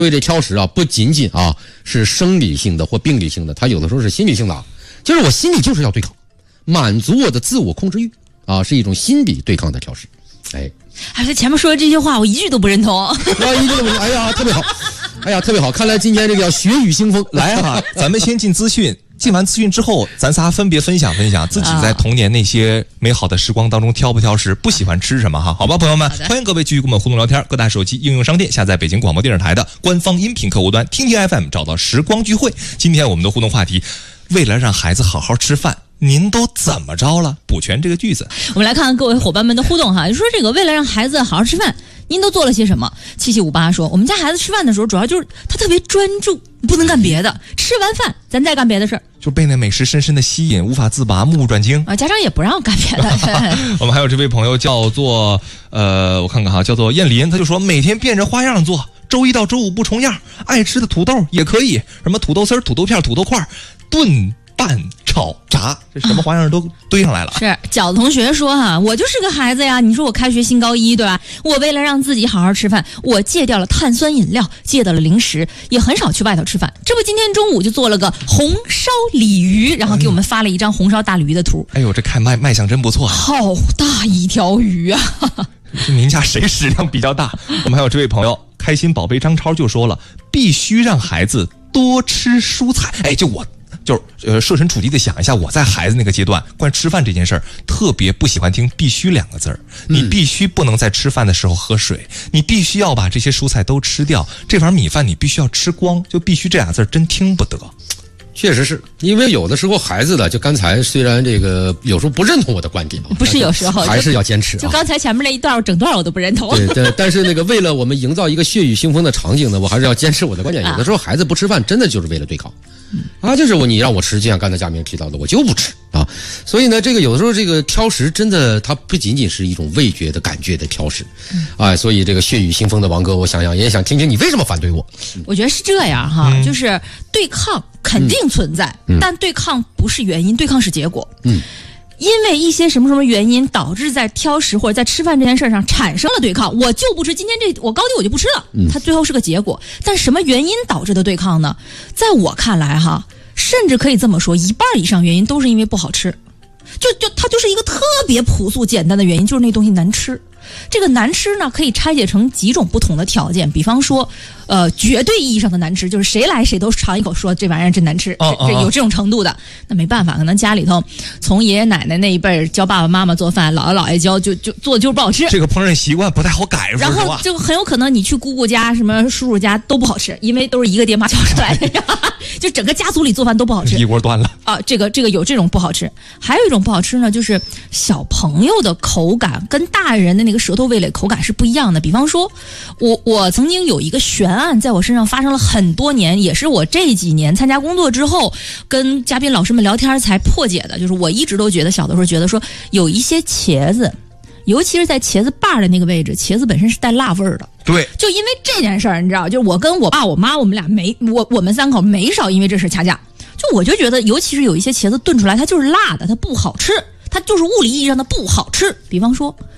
因为这挑食啊，不仅仅啊是生理性的或病理性的，它有的时候是心理性的啊，就是我心里就是要对抗，满足我的自我控制欲啊，是一种心理对抗的挑食。哎， 他前面说的这些话，我一句都不认同。 一句都不认同。哎呀，特别好，哎呀，特别好。看来今天这个要血雨腥风。 来啊，咱们先进资讯。进完资讯之后，咱仨分别分享自己在童年那些美好的时光当中挑不挑食，不喜欢吃什么哈？好吧，朋友们，欢迎各位继续跟我们互动聊天。各大手机应用商店下载北京广播电视台的官方音频客户端，听听 FM， 找到时光聚会。今天我们的互动话题，为了让孩子好好吃饭，您都怎么着了？补全这个句子。 我们来看看各位伙伴们的互动哈，就说这个为了让孩子好好吃饭，您都做了些什么？7758说，我们家孩子吃饭的时候，主要就是他特别专注，不能干别的。吃完饭，咱再干别的事儿。 就被那美食深深的吸引，无法自拔，目不转睛啊！家长也不让干别的。 我们还有这位朋友叫做我看看哈，叫做燕林，他就说每天变着花样做，周一到周五不重样，爱吃的土豆也可以，什么土豆丝、土豆片、土豆块，炖、拌、炒、炸，这什么花样都堆上来了。 是饺子同学说哈，我就是个孩子呀，你说我开学新高一对吧？我为了让自己好好吃饭，我戒掉了碳酸饮料，戒掉了零食，也很少去外头吃饭。这不今天中午就做了个红烧鲤鱼，然后给我们发了一张红烧大鲤鱼的图。 哎呦，这看卖相真不错， 好大一条鱼啊！ 您家谁食量比较大？我们还有这位朋友开心宝贝张超就说了，必须让孩子多吃蔬菜。哎，就是设身处地的想一下，我在孩子那个阶段，关于吃饭这件事儿，特别不喜欢听必须2个字儿。你必须不能在吃饭的时候喝水，你必须要把这些蔬菜都吃掉，这碗米饭你必须要吃光，就必须这俩字儿真听不得。 确实是因为有的时候孩子的，就刚才虽然这个有时候不认同我的观点， 不是有时候还是要坚持。 就刚才前面那一段整段我都不认同。 对，但是那个为了我们营造一个血雨腥风的场景呢，我还是要坚持我的观点。有的时候孩子不吃饭，真的就是为了对抗。就是你让我吃，就像刚才佳明提到的，我就不吃啊。所以呢，这个有的时候这个挑食真的，它不仅仅是一种味觉的感觉的挑食，所以这个血雨腥风的王哥，我想想也想听听你为什么反对我。 我觉得是这样哈，就是对抗肯定存在，但对抗不是原因，对抗是结果。因为一些什么什么原因导致在挑食或者在吃饭这件事上产生了对抗，我就不吃，今天我高低我就不吃了，它最后是个结果。但什么原因导致的对抗呢？在我看来哈，甚至可以这么说，一半以上原因都是因为不好吃，就它就是一个特别朴素简单的原因，就是那东西难吃。这个难吃呢，可以拆解成几种不同的条件，比方说，绝对意义上的难吃，就是谁来谁都尝一口说这玩意儿真难吃，这有这种程度的，那没办法，可能家里头从爷爷奶奶那一辈教爸爸妈妈做饭，姥姥姥爷教就做的就是不好吃， 这个烹饪习惯不太好改， 然后就很有可能你去姑姑家、什么叔叔家都不好吃，因为都是一个爹妈教出来的，就整个家族里做饭都不好吃， 一锅端了啊！这个有这种不好吃，还有一种不好吃呢，就是小朋友的口感跟大人的那个舌头味蕾口感是不一样的。比方说，我曾经有一个悬案在我身上发生了很多年，也是我这几年参加工作之后跟嘉宾老师们聊天才破解的。就是我一直都觉得，小的时候觉得说有一些茄子，尤其是在茄子把的那个位置，茄子本身是带辣味儿的。 对， 就因为这件事儿，你知道，就是我跟我爸我妈我们俩我们3口没少因为这事掐架。就我就觉得，尤其是有一些茄子炖出来它就是辣的，它不好吃，它就是物理意义上的不好吃。比方说